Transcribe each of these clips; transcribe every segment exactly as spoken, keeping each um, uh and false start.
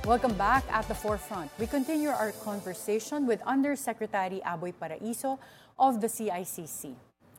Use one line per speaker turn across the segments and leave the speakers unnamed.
Welcome back at the forefront. We continue our conversation with Undersecretary Aboy Paraiso of the C I C C.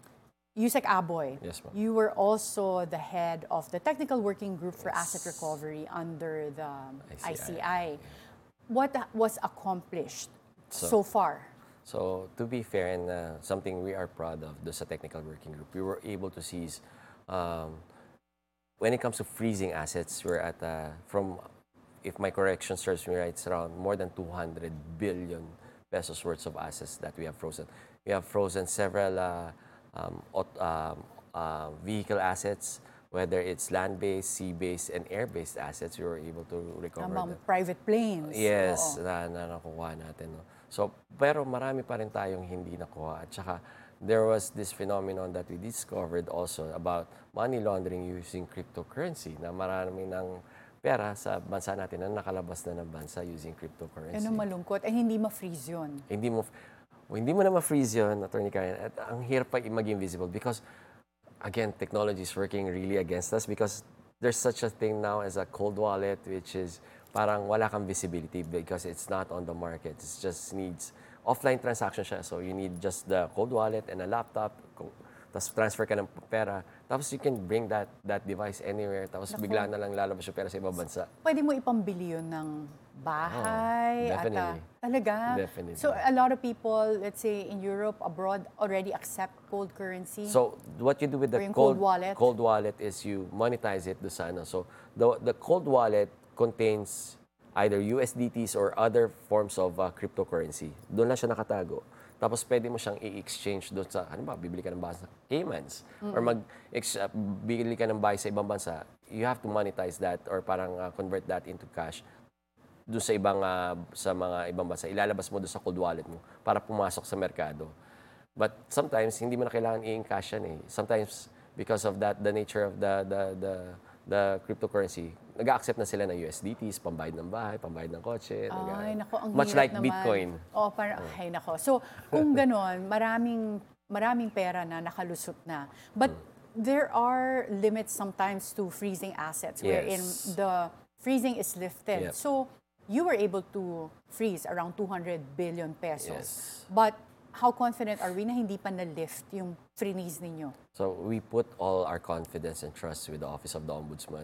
Yusek Aboy,
Yes, ma'am.
you were also the head of the Technical Working Group for
Yes.
Asset Recovery under the I C I.
I C I.
What was accomplished so,
So-
far?
So to be fair and uh, something we are proud of, the sa technical working group, we were able to seize, um, when it comes to freezing assets, we're at, uh, from, if my correction serves me right, it's around more than two hundred billion pesos worth of assets that we have frozen. We have frozen several uh, um, aut- um, uh, vehicle assets, whether it's land-based, sea-based, and air-based assets, we were able to recover
Among
them.
private planes?
Yes,
Oo.
na, na nakuha natin. No? So, pero marami pa rin tayong hindi nakuha. At saka, there was this phenomenon that we discovered also about money laundering using cryptocurrency, na marami ng pera sa bansa natin na nakalabas na ng bansa using cryptocurrency.
Ano malungkot? Eh, hindi ma-freeze yun.
Hindi mo, hindi mo na ma-freeze yun, Attorney Karen. At ang hirap pa maging visible because, again, technology is working really against us because there's such a thing now as a cold wallet, which is parang wala kang visibility because it's not on the market. It just needs offline transaction siya. So you need just the cold wallet and a laptop. Tapos transfer ka ng pera. Tapos you can bring that that device anywhere. Tapos
Naku.
bigla na lang lalabas yung pera sa ibang bansa.
Pwede mo ipambili yun ng bahay.
Oh,
at, ah,
definitely.
talaga?
Definitely.
So a lot of people, let's say in Europe, abroad, already accept cold currency.
So what you do with
Or
the
yung
cold,
cold wallet?
cold wallet is you monetize it do sa ano. So the the cold wallet contains either U S D Ts or other forms of uh, cryptocurrency. Doon lang siya nakatago. Tapos pwede mo siyang i-exchange doon sa, ano ba, bibili ka ng bahay sa Caymans. Or mag uh, bibili ka ng bahay sa ibang bansa. You have to monetize that or parang uh, convert that into cash doon sa ibang uh, sa mga ibang bansa. Ilalabas mo doon sa cold wallet mo para pumasok sa merkado. But sometimes hindi mo na kailangan i-encash yan eh. Sometimes because of that, the nature of the the the, the cryptocurrency, nag-accept na sila ng U S D Ts, pambayad ng bahay, pambayad ng kotse. nag-
Ay, nako, ang
Much
hirap
like
naman.
Bitcoin.
Oh, para, ay, nako. So, kung ganon, maraming, maraming pera na nakalusot na. But there are limits sometimes to freezing assets wherein
Yes.
the freezing is lifted.
Yep.
So, you were able to freeze around two hundred billion pesos.
Yes.
But how confident are we na hindi pa na-lift yung freeze ninyo?
So we put all our confidence and trust with the Office of the Ombudsman.